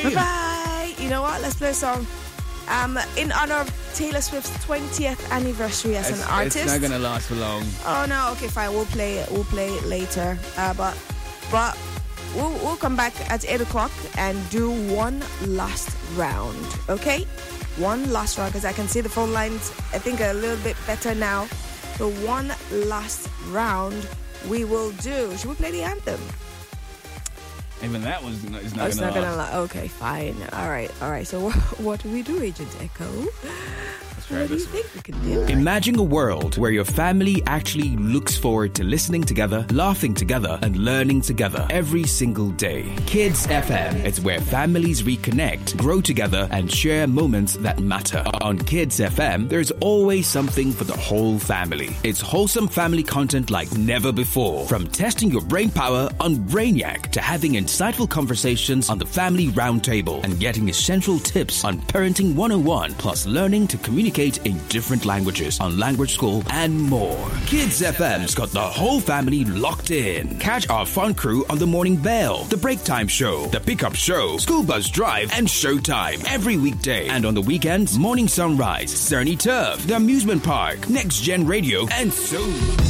Bye-bye. You know what? Let's play a song. In honor of Taylor Swift's 20th anniversary as an artist. It's not going to last for long. Oh, no. Okay, fine. We'll play it later. But we'll come back at 8 o'clock and do one last round. Okay? One last round, because I can see the phone lines, I think, a little bit better now. So one last round we will do. Should we play the anthem? Even that was not it's going to not last. gonna okay, fine. All right. So what do we do, Agent Echo? What do you think we can do? Imagine a world where your family actually looks forward to listening together, laughing together, and learning together every single day. Kids FM is where families reconnect, grow together, and share moments that matter. On Kids FM, there's always something for the whole family. It's wholesome family content like never before. From testing your brain power on Brainiac to having insightful conversations on the Family Roundtable and getting essential tips on Parenting 101, plus learning to communicate in different languages on Language School and more. Kids FM's got the whole family locked in. Catch our fun crew on The Morning Bell, The Break Time Show, The Pickup Show, School Bus Drive, and Showtime every weekday. And on the weekends, Morning Sunrise, Cerny Turf, The Amusement Park, Next Gen Radio, and so...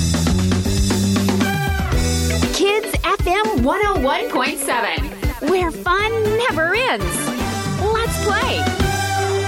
Kids FM 101.7, where fun never ends. Let's play.